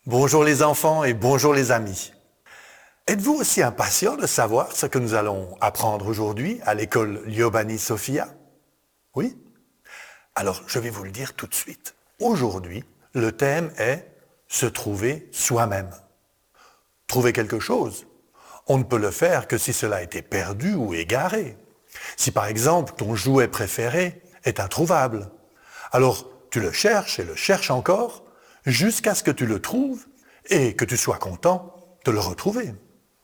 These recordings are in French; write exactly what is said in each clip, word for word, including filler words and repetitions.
Bonjour les enfants et bonjour les amis. Êtes-vous aussi impatients de savoir ce que nous allons apprendre aujourd'hui à l'école Liobani Sophia? Oui? Alors je vais vous le dire tout de suite. Aujourd'hui, le thème est se trouver soi-même. Trouver quelque chose, on ne peut le faire que si cela a été perdu ou égaré. Si par exemple ton jouet préféré est introuvable, alors tu le cherches et le cherches encore jusqu'à ce que tu le trouves et que tu sois content de le retrouver.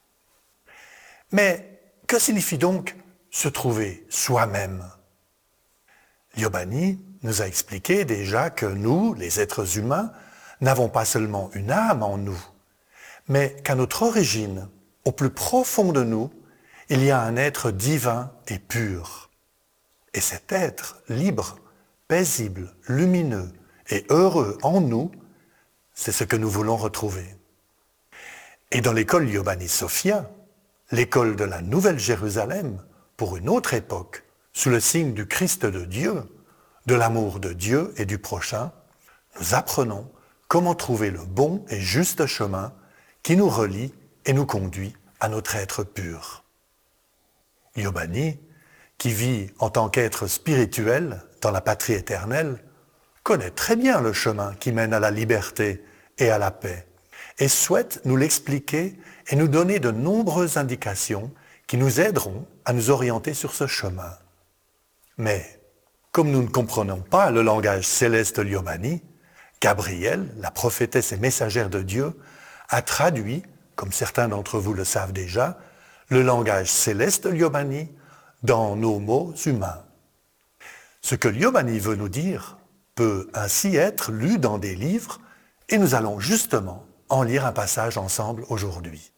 Mais que signifie donc se trouver soi-même? Liobani nous a expliqué déjà que nous, les êtres humains, n'avons pas seulement une âme en nous, mais qu'à notre origine, au plus profond de nous, il y a un être divin et pur. Et cet être libre, paisible, lumineux et heureux en nous, c'est ce que nous voulons retrouver. Et dans l'école Liobani Sophia, l'école de la Nouvelle Jérusalem, pour une autre époque, sous le signe du Christ de Dieu, de l'amour de Dieu et du prochain, nous apprenons comment trouver le bon et juste chemin qui nous relie et nous conduit à notre être pur. Liobani, qui vit en tant qu'être spirituel dans la patrie éternelle, connaît très bien le chemin qui mène à la liberté et à la paix, et souhaite nous l'expliquer et nous donner de nombreuses indications qui nous aideront à nous orienter sur ce chemin. Mais, comme nous ne comprenons pas le langage céleste Liobani, Gabrielle, la prophétesse et messagère de Dieu, a traduit, comme certains d'entre vous le savent déjà, le langage céleste Liobani dans nos mots humains. Ce que Liobani veut nous dire peut ainsi être lu dans des livres et nous allons justement en lire un passage ensemble aujourd'hui.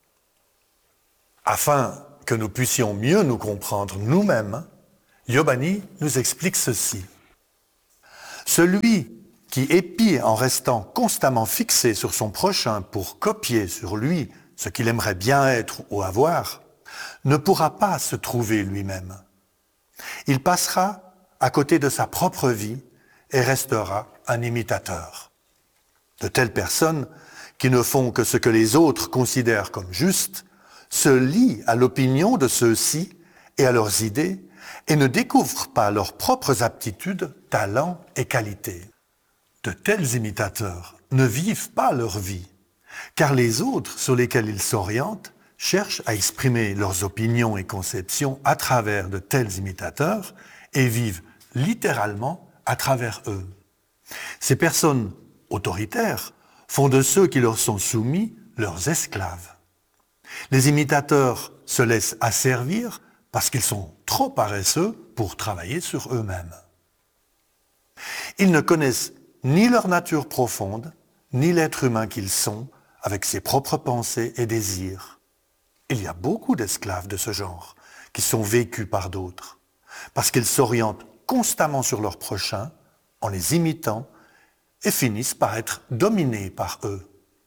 Afin que nous puissions mieux nous comprendre nous-mêmes, Liobani nous explique ceci. Celui qui épie en restant constamment fixé sur son prochain pour copier sur lui ce qu'il aimerait bien être ou avoir, ne pourra pas se trouver lui-même. Il passera à côté de sa propre vie et restera un imitateur. De telles personnes qui ne font que ce que les autres considèrent comme juste, se lient à l'opinion de ceux-ci et à leurs idées et ne découvrent pas leurs propres aptitudes, talents et qualités. De tels imitateurs ne vivent pas leur vie, car les autres sur lesquels ils s'orientent cherchent à exprimer leurs opinions et conceptions à travers de tels imitateurs et vivent littéralement à travers eux. Ces personnes autoritaires font de ceux qui leur sont soumis leurs esclaves. Les imitateurs se laissent asservir parce qu'ils sont trop paresseux pour travailler sur eux-mêmes. Ils ne connaissent ni leur nature profonde, ni l'être humain qu'ils sont, avec ses propres pensées et désirs. Il y a beaucoup d'esclaves de ce genre qui sont vécus par d'autres, parce qu'ils s'orientent constamment sur leurs prochains en les imitant et finissent par être dominés par eux.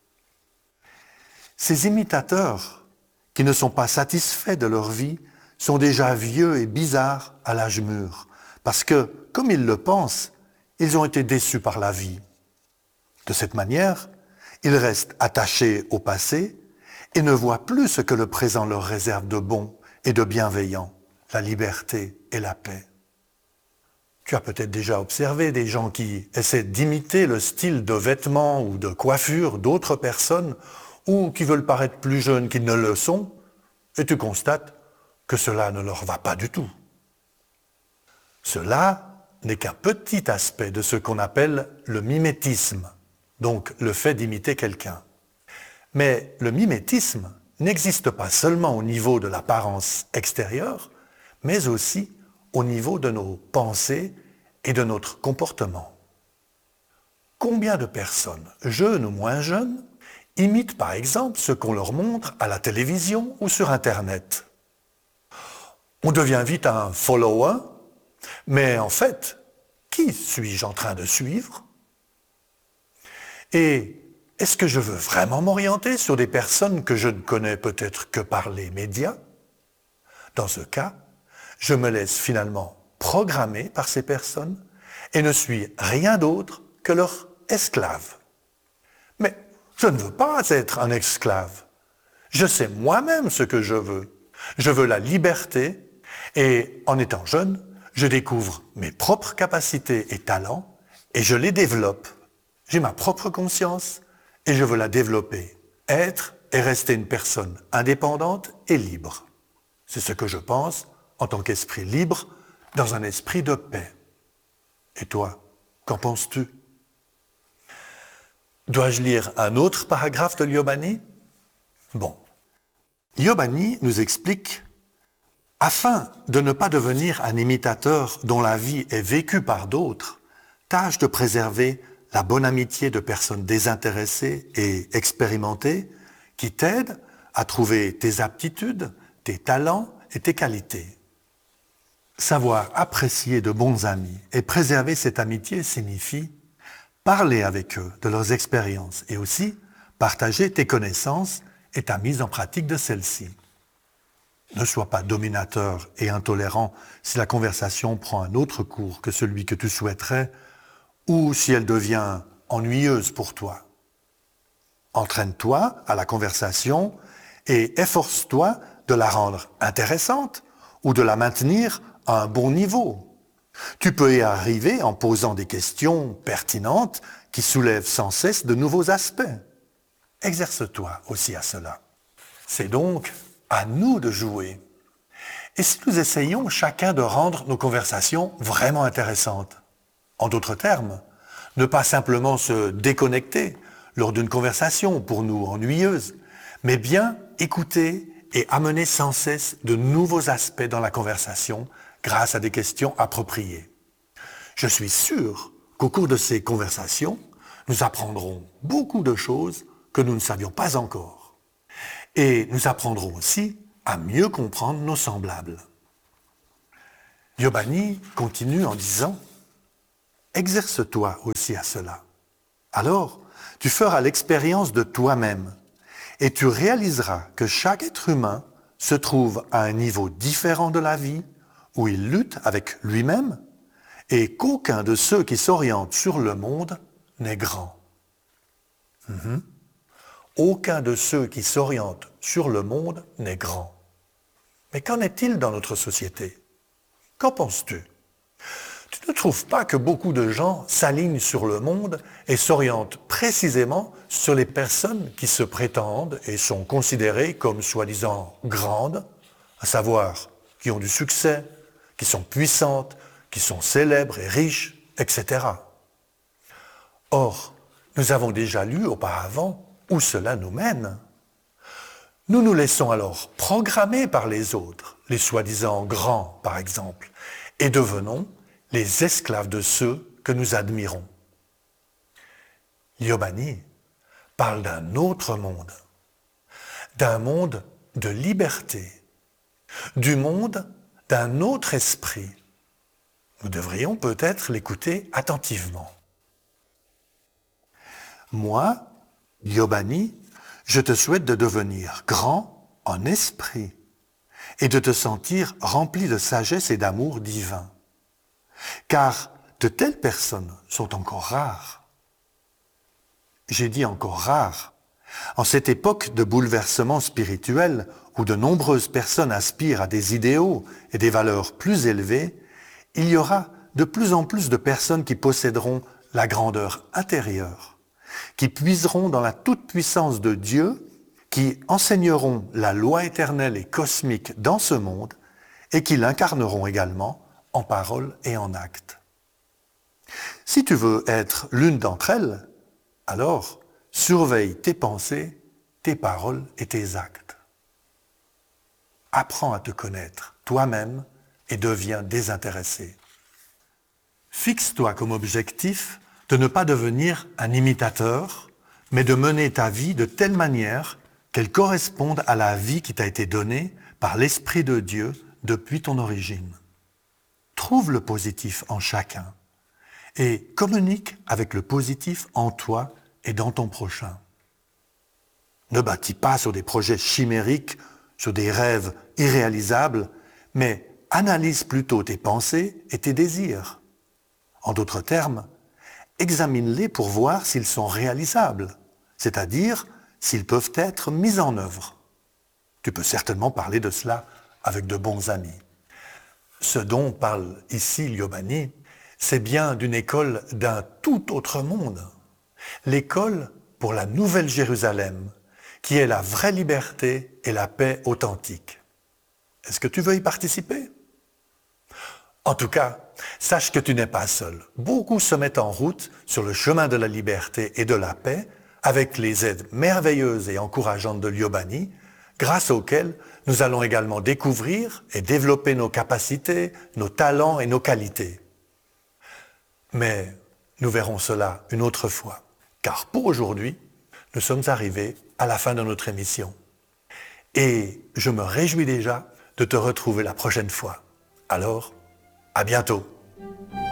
Ces imitateurs, qui ne sont pas satisfaits de leur vie, sont déjà vieux et bizarres à l'âge mûr, parce que, comme ils le pensent, ils ont été déçus par la vie. De cette manière, ils restent attachés au passé et ne voient plus ce que le présent leur réserve de bon et de bienveillant, la liberté et la paix. Tu as peut-être déjà observé des gens qui essaient d'imiter le style de vêtements ou de coiffure d'autres personnes ou qui veulent paraître plus jeunes qu'ils ne le sont, et tu constates que cela ne leur va pas du tout. Cela n'est qu'un petit aspect de ce qu'on appelle le mimétisme, donc le fait d'imiter quelqu'un. Mais le mimétisme n'existe pas seulement au niveau de l'apparence extérieure, mais aussi au niveau de nos pensées et de notre comportement. Combien de personnes, jeunes ou moins jeunes, imitent par exemple ce qu'on leur montre à la télévision ou sur Internet? On devient vite un follower, mais en fait, qui suis-je en train de suivre? Et est-ce que je veux vraiment m'orienter sur des personnes que je ne connais peut-être que par les médias? Dans ce cas, je me laisse finalement programmer par ces personnes et ne suis rien d'autre que leur esclave. Mais Je ne veux pas être un esclave. Je sais moi-même ce que je veux. Je veux la liberté et en étant jeune, je découvre mes propres capacités et talents et je les développe. J'ai ma propre conscience et je veux la développer. Être et rester une personne indépendante et libre. C'est ce que je pense en tant qu'esprit libre dans un esprit de paix. Et toi, qu'en penses-tu? Dois-je lire un autre paragraphe de Liobani? Bon. Liobani nous explique « Afin de ne pas devenir un imitateur dont la vie est vécue par d'autres, tâche de préserver la bonne amitié de personnes désintéressées et expérimentées qui t'aident à trouver tes aptitudes, tes talents et tes qualités. Savoir apprécier de bons amis et préserver cette amitié signifie parler avec eux de leurs expériences et aussi partager tes connaissances et ta mise en pratique de celles-ci. Ne sois pas dominateur et intolérant si la conversation prend un autre cours que celui que tu souhaiterais ou si elle devient ennuyeuse pour toi. Entraîne-toi à la conversation et efforce-toi de la rendre intéressante ou de la maintenir à un bon niveau. Tu peux y arriver en posant des questions pertinentes qui soulèvent sans cesse de nouveaux aspects. Exerce-toi aussi à cela. C'est donc à nous de jouer. Et si nous essayons chacun de rendre nos conversations vraiment intéressantes? En d'autres termes, ne pas simplement se déconnecter lors d'une conversation pour nous ennuyeuse, mais bien écouter et amener sans cesse de nouveaux aspects dans la conversation grâce à des questions appropriées. Je suis sûr qu'au cours de ces conversations, nous apprendrons beaucoup de choses que nous ne savions pas encore. Et nous apprendrons aussi à mieux comprendre nos semblables. Liobani continue en disant « Exerce-toi aussi à cela. Alors, tu feras l'expérience de toi-même et tu réaliseras que chaque être humain se trouve à un niveau différent de la vie où il lutte avec lui-même et qu'aucun de ceux qui s'orientent sur le monde n'est grand. Mm-hmm. Aucun de ceux qui s'orientent sur le monde n'est grand. Mais qu'en est-il dans notre société? Qu'en penses-tu? Tu ne trouves pas que beaucoup de gens s'alignent sur le monde et s'orientent précisément sur les personnes qui se prétendent et sont considérées comme soi-disant grandes, à savoir qui ont du succès, qui sont puissantes, qui sont célèbres et riches, et cetera. Or, nous avons déjà lu auparavant où cela nous mène. Nous nous laissons alors programmer par les autres, les soi-disant grands par exemple, et devenons les esclaves de ceux que nous admirons. Liobani parle d'un autre monde, d'un monde de liberté, du monde d'un autre esprit. Nous devrions peut-être l'écouter attentivement. Moi, Liobani, je te souhaite de devenir grand en esprit et de te sentir rempli de sagesse et d'amour divin. Car de telles personnes sont encore rares. J'ai dit encore rares. En cette époque de bouleversement spirituel où de nombreuses personnes aspirent à des idéaux et des valeurs plus élevées, il y aura de plus en plus de personnes qui posséderont la grandeur intérieure, qui puiseront dans la toute-puissance de Dieu, qui enseigneront la loi éternelle et cosmique dans ce monde et qui l'incarneront également en parole et en acte. Si tu veux être l'une d'entre elles, alors surveille tes pensées, tes paroles et tes actes. Apprends à te connaître toi-même et deviens désintéressé. Fixe-toi comme objectif de ne pas devenir un imitateur, mais de mener ta vie de telle manière qu'elle corresponde à la vie qui t'a été donnée par l'Esprit de Dieu depuis ton origine. Trouve le positif en chacun et communique avec le positif en toi et dans ton prochain. Ne bâtis pas sur des projets chimériques, sur des rêves irréalisables, mais analyse plutôt tes pensées et tes désirs. En d'autres termes, examine-les pour voir s'ils sont réalisables, c'est-à-dire s'ils peuvent être mis en œuvre. Tu peux certainement parler de cela avec de bons amis. Ce dont parle ici Liobani, c'est bien d'une école d'un tout autre monde. L'école pour la Nouvelle Jérusalem, qui est la vraie liberté et la paix authentique. Est-ce que tu veux y participer? En tout cas, sache que tu n'es pas seul. Beaucoup se mettent en route sur le chemin de la liberté et de la paix avec les aides merveilleuses et encourageantes de Liobani, grâce auxquelles nous allons également découvrir et développer nos capacités, nos talents et nos qualités. Mais nous verrons cela une autre fois, car pour aujourd'hui, nous sommes arrivés à la fin de notre émission. Et je me réjouis déjà de te retrouver la prochaine fois. Alors, à bientôt.